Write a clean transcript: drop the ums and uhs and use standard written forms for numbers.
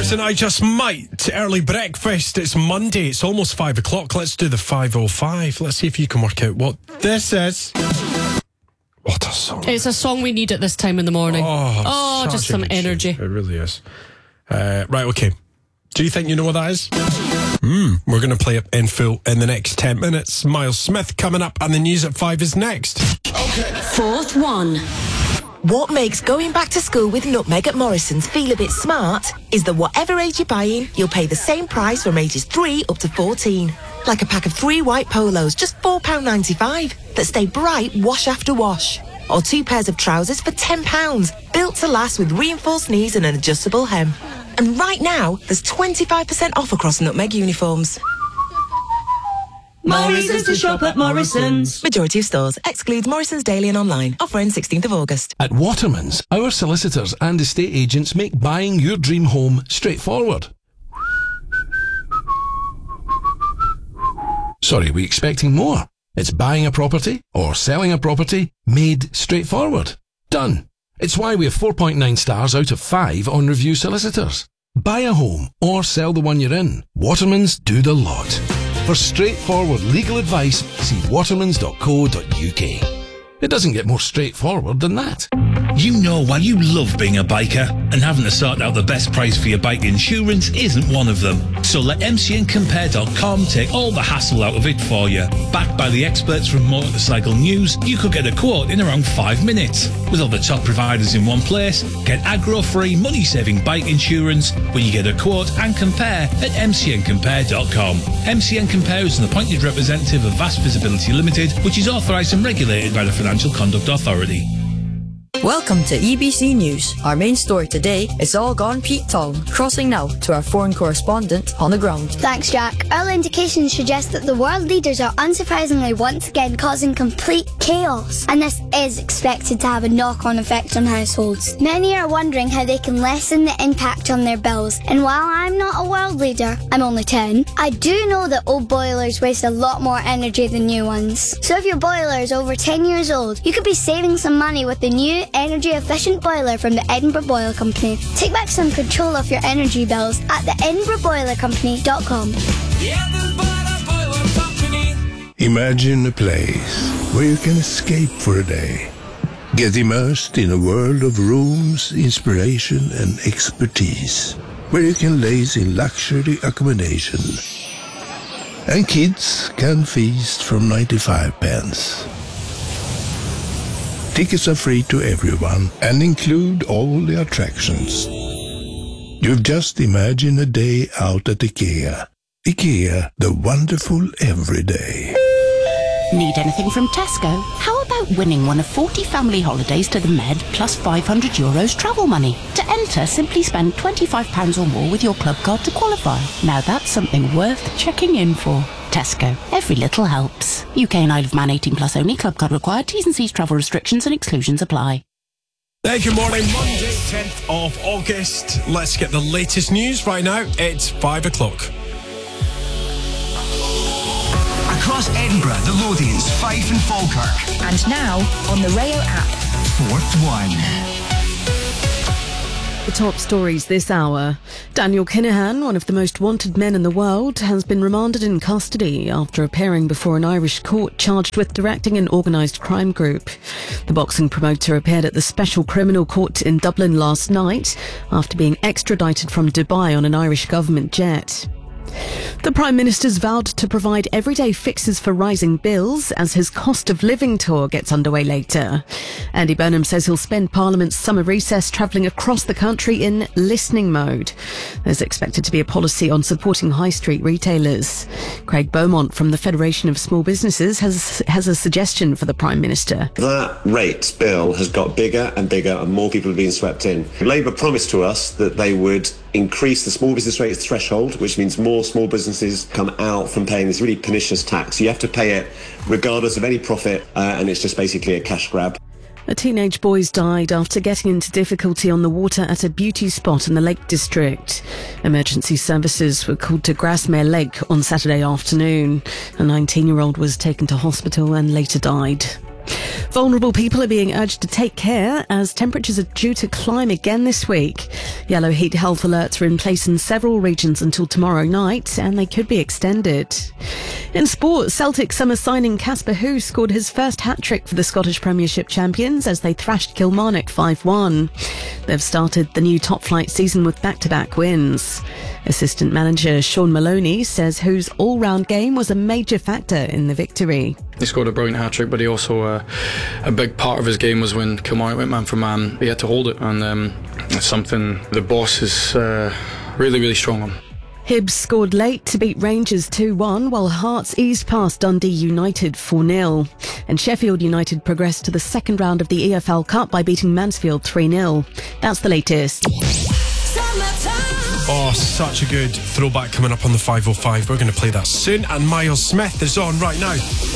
Listen, I just might. Early breakfast. It's Monday. It's almost 5 o'clock. Let's do the 5:05. Let's see if you can work out what this is. What a song. It's a song we need at this time in the morning. Just some energy. It really is. Right, okay. Do you think you know what that is? We're going to play it in full in the next 10 minutes. Miles Smith coming up, and the news at 5 is next. Okay. Fourth one. What makes going back to school with Nutmeg at Morrison's feel a bit smart is that whatever age you're buying, you'll pay the same price from ages 3 up to 14. Like a pack of 3 white polos, just £4.95, that stay bright wash after wash. Or 2 pairs of trousers for £10, built to last with reinforced knees and an adjustable hem. And right now, there's 25% off across Nutmeg uniforms. More reasons to shop at Morrison's. Majority of stores. Excludes Morrison's Daily and online. Offer ends 16th of August. At Waterman's, our solicitors and estate agents make buying your dream home straightforward. Sorry, we expecting more? It's buying a property or selling a property made straightforward. Done. It's why we have 4.9 stars out of 5 on Review Solicitors. Buy a home or sell the one you're in. Waterman's do the lot. For straightforward legal advice, see watermans.co.uk. It doesn't get more straightforward than that. You know why you love being a biker, and having to sort out the best price for your bike insurance isn't one of them. So let mcncompare.com take all the hassle out of it for you. Backed by the experts from Motorcycle News, you could get a quote in around 5 minutes. With all the top providers in one place, get aggro-free, money-saving bike insurance when you get a quote and compare at mcncompare.com. MCN Compare is an appointed representative of Vast Visibility Limited, which is authorised and regulated by the Financial Conduct Authority. Welcome to EBC News. Our main story today is all gone Pete Tong. Crossing now to our foreign correspondent on the ground. Thanks, Jack. Early indications suggest that the world leaders are unsurprisingly once again causing complete chaos, and this is expected to have a knock-on effect on households. Many are wondering how they can lessen the impact on their bills, and while I'm not a world leader, I'm only 10, I do know that old boilers waste a lot more energy than new ones. So if your boiler is over 10 years old, you could be saving some money with the new energy-efficient boiler from the Edinburgh Boiler Company. Take back some control of your energy bills at the edinburghboilercompany.com. Imagine a place where you can escape for a day. Get immersed in a world of rooms, inspiration and expertise. Where you can laze in luxury accommodation. And kids can feast from 95 pence. Tickets are free to everyone and include all the attractions. You've just imagined a day out at IKEA. IKEA, the wonderful everyday. Need anything from Tesco? How about winning one of 40 family holidays to the Med plus €500 travel money? To enter, simply spend £25 or more with your club card to qualify. Now that's something worth checking in for. Tesco. Every little helps. UK and Isle of Man 18 plus only. Club card required. T's and C's travel restrictions and exclusions apply. Hey, good morning. Monday, 10th of August. Let's get the latest news right now. It's 5 o'clock. Across Edinburgh, the Lothians, Fife and Falkirk. And now on the Rayo app. Fourth one. The top stories this hour. Daniel Kinahan, one of the most wanted men in the world, has been remanded in custody after appearing before an Irish court charged with directing an organised crime group. The boxing promoter appeared at the Special Criminal Court in Dublin last night after being extradited from Dubai on an Irish government jet. The Prime Minister's vowed to provide everyday fixes for rising bills as his cost of living tour gets underway later. Andy Burnham says he'll spend Parliament's summer recess travelling across the country in listening mode. There's expected to be a policy on supporting high street retailers. Craig Beaumont from the Federation of Small Businesses has a suggestion for the Prime Minister. That rates bill has got bigger and bigger and more people are being swept in. Labour promised to us that they would increase the small business rates threshold, which means more small businesses come out from paying this really pernicious tax. You have to pay it regardless of any profit, and it's just basically a cash grab. A teenage boy's died after getting into difficulty on the water at a beauty spot in the Lake District. Emergency services were called to Grasmere Lake on Saturday afternoon. A 19-year-old was taken to hospital and later died. Vulnerable people are being urged to take care as temperatures are due to climb again this week. Yellow heat health alerts are in place in several regions until tomorrow night, and they could be extended. In sport, Celtic summer signing Casper Hough scored his first hat-trick for the Scottish Premiership champions as they thrashed Kilmarnock 5-1. They've started the new top-flight season with back-to-back wins. Assistant manager Sean Maloney says Hough's all-round game was a major factor in the victory. He scored a brilliant hat-trick, but he also, a big part of his game was when Kilmarnock went man for man. He had to hold it, and it's something the boss is really, really strong on. Hibs scored late to beat Rangers 2-1, while Hearts eased past Dundee United 4-0. And Sheffield United progressed to the second round of the EFL Cup by beating Mansfield 3-0. That's the latest. Oh, such a good throwback coming up on the 505. We're going to play that soon, and Miles Smith is on right now.